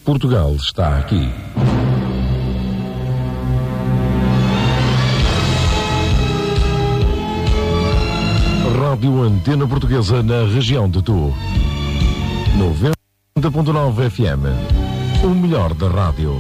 Portugal está aqui. Rádio Antena Portuguesa na região de Tu. 90.9 FM. O melhor da rádio.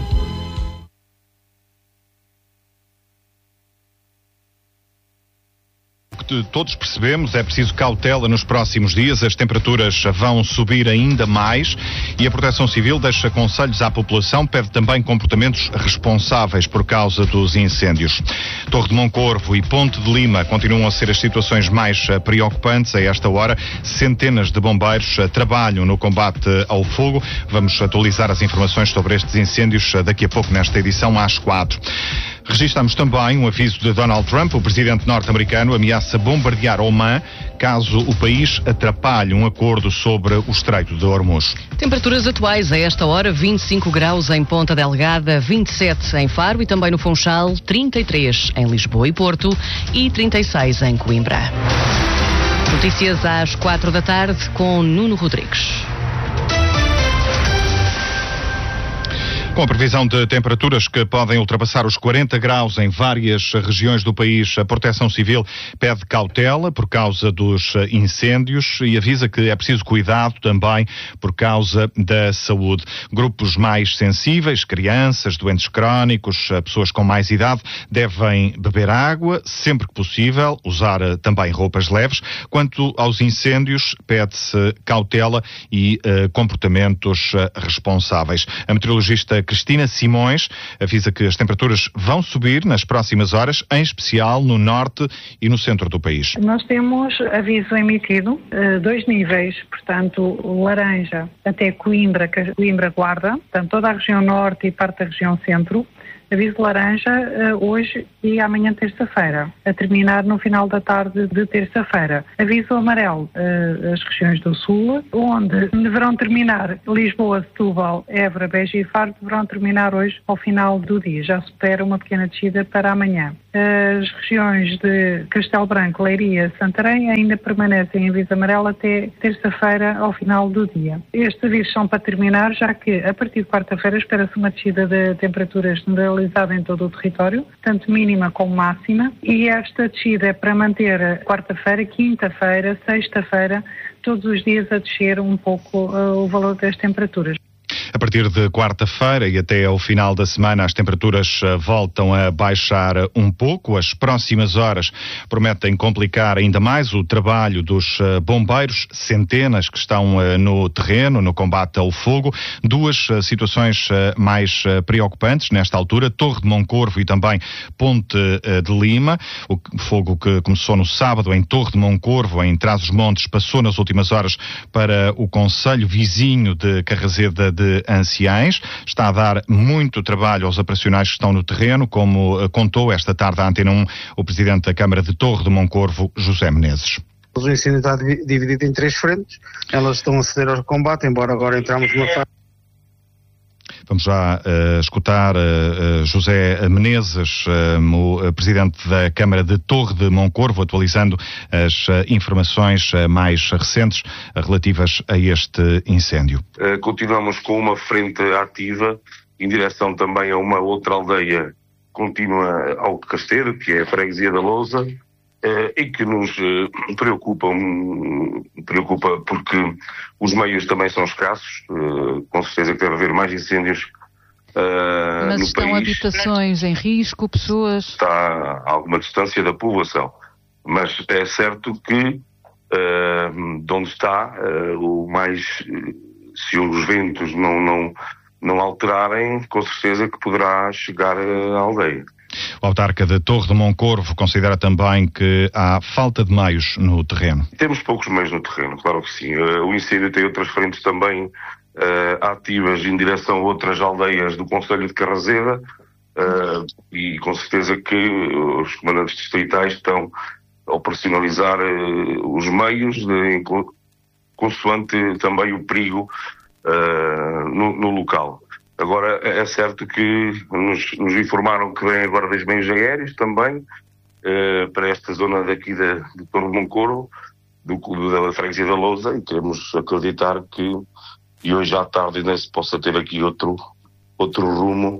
Todos percebemos, é preciso cautela nos próximos dias, as temperaturas vão subir ainda mais e a Proteção Civil deixa conselhos à população, pede também comportamentos responsáveis por causa dos incêndios. Torre de Moncorvo e Ponte de Lima continuam a ser as situações mais preocupantes a esta hora. Centenas de bombeiros trabalham no combate ao fogo. Vamos atualizar as informações sobre estes incêndios daqui a pouco nesta edição às 4. Registramos também um aviso de Donald Trump. O presidente norte-americano ameaça bombardear Omã caso o país atrapalhe um acordo sobre o Estreito de Hormuz. Temperaturas atuais a esta hora: 25 graus em Ponta Delgada, 27 em Faro e também no Funchal, 33 em Lisboa e Porto e 36 em Coimbra. Notícias às 4 da tarde com Nuno Rodrigues. Com a previsão de temperaturas que podem ultrapassar os 40 graus em várias regiões do país, a Proteção Civil pede cautela por causa dos incêndios e avisa que é preciso cuidado também por causa da saúde. Grupos mais sensíveis, crianças, doentes crónicos, pessoas com mais idade, devem beber água sempre que possível, usar também roupas leves. Quanto aos incêndios, pede-se cautela e comportamentos responsáveis. A meteorologista Cristina Simões avisa que as temperaturas vão subir nas próximas horas, em especial no norte e no centro do país. Nós temos aviso emitido, 2 níveis, portanto, laranja até Coimbra Guarda, portanto, toda a região norte e parte da região centro. Aviso laranja hoje e amanhã terça-feira, a terminar no final da tarde de terça-feira. Aviso amarelo as regiões do sul, onde deverão terminar Lisboa, Setúbal, Évora, Beja e Faro, deverão terminar hoje ao final do dia. Já se espera uma pequena descida para amanhã. As regiões de Castelo Branco, Leiria, Santarém ainda permanecem em aviso amarelo até terça-feira ao final do dia. Estes avisos são para terminar, já que a partir de quarta-feira espera-se uma descida de temperaturas generalizada em todo o território, tanto mínima como máxima, e esta descida é para manter quarta-feira, quinta-feira, sexta-feira, todos os dias a descer um pouco o valor das temperaturas. A partir de quarta-feira e até ao final da semana as temperaturas voltam a baixar um pouco. As próximas horas prometem complicar ainda mais o trabalho dos bombeiros, centenas que estão no terreno, no combate ao fogo. 2 situações mais preocupantes nesta altura: Torre de Moncorvo e também Ponte de Lima. O fogo que começou no sábado em Torre de Moncorvo, em Trás-os-Montes, passou nas últimas horas para o concelho vizinho de Carrazeda de Anciães. Está a dar muito trabalho aos operacionais que estão no terreno, como contou esta tarde à Antena 1 o presidente da Câmara de Torre de Moncorvo, José Menezes. O incêndio está dividido em 3 frentes, elas estão a ceder ao combate, embora agora entramos numa fase. Vamos já escutar José Menezes, o presidente da Câmara de Torre de Moncorvo, atualizando as informações mais recentes relativas a este incêndio. Continuamos com uma frente ativa em direção também a uma outra aldeia contínua ao Casteiro, que é a Freguesia da Lousa, e que nos preocupa porque os meios também são escassos. Com certeza que deve haver mais incêndios Mas no estão país. habitações em risco, pessoas? Está a alguma distância da povoação, mas é certo que de onde está, se os ventos não alterarem, com certeza que poderá chegar à aldeia. O autarca de Torre de Moncorvo considera também que há falta de meios no terreno. Temos poucos meios no terreno, claro que sim. O incêndio tem outras frentes também ativas em direção a outras aldeias do concelho de Carrazeda, e com certeza que os comandantes distritais estão a operacionalizar os meios consoante também o perigo no local. Agora, é certo que nos informaram que vêm agora 10 meios aéreos também para esta zona daqui de Torre de Moncorvo, da Freguesia da Lousa, e queremos acreditar que e hoje à tarde ainda se possa ter aqui outro rumo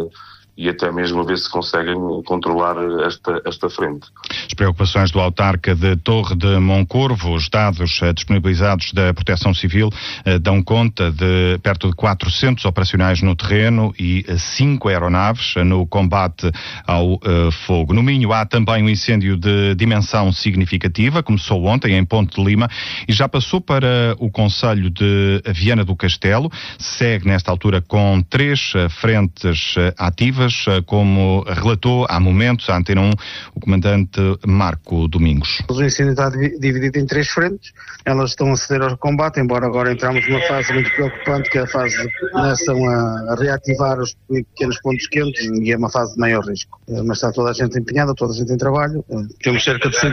e até mesmo a ver se conseguem controlar esta frente. As preocupações do autarca de Torre de Moncorvo, os dados disponibilizados da Proteção Civil dão conta de perto de 400 operacionais no terreno e 5 aeronaves no combate ao fogo. No Minho há também um incêndio de dimensão significativa, começou ontem em Ponte de Lima e já passou para o concelho de Viana do Castelo, segue nesta altura com 3 frentes ativas, como relatou há momentos à Antena 1 o comandante Marco Domingos. O incêndio está dividido em 3 frentes, elas estão a ceder ao combate, embora agora entramos numa fase muito preocupante, que é a fase de que começam a reativar os pequenos pontos quentes e é uma fase de maior risco. Mas está toda a gente empenhada, toda a gente em trabalho. Temos cerca de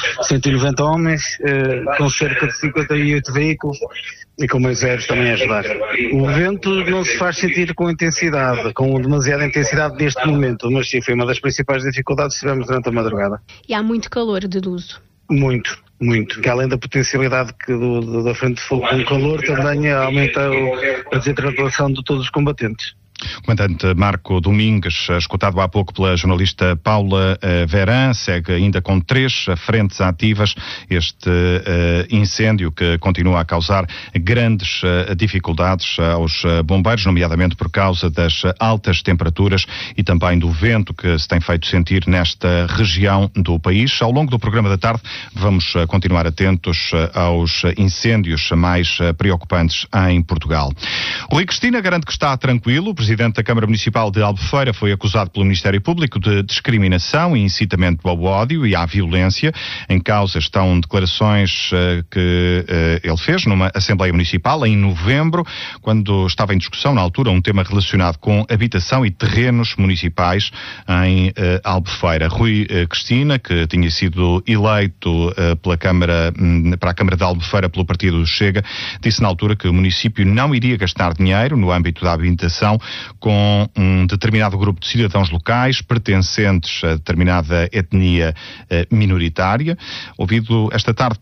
190 homens, com cerca de 58 veículos e com mais aéreos também a ajudar. O vento não se faz sentir com intensidade, com demasiada intensidade neste momento, mas sim, foi uma das principais dificuldades que tivemos durante a madrugada. E há muito calor, deduzo. Muito. Que além da potencialidade da frente de fogo com calor, também aumenta a desidratação de todos os combatentes. O comandante Marco Domingues, escutado há pouco pela jornalista Paula Veran, segue ainda com 3 frentes ativas este incêndio que continua a causar grandes dificuldades aos bombeiros, nomeadamente por causa das altas temperaturas e também do vento que se tem feito sentir nesta região do país. Ao longo do programa da tarde vamos continuar atentos aos incêndios mais preocupantes em Portugal. Rui Cristina garante que está tranquilo. O presidente da Câmara Municipal de Albufeira foi acusado pelo Ministério Público de discriminação e incitamento ao ódio e à violência. Em causa estão declarações que ele fez numa Assembleia Municipal em novembro, quando estava em discussão, na altura, um tema relacionado com habitação e terrenos municipais em Albufeira. Rui Cristina, que tinha sido eleito para a Câmara de Albufeira pelo partido Chega, disse na altura que o município não iria gastar dinheiro no âmbito da habitação com um determinado grupo de cidadãos locais pertencentes a determinada etnia minoritária. Ouvido esta tarde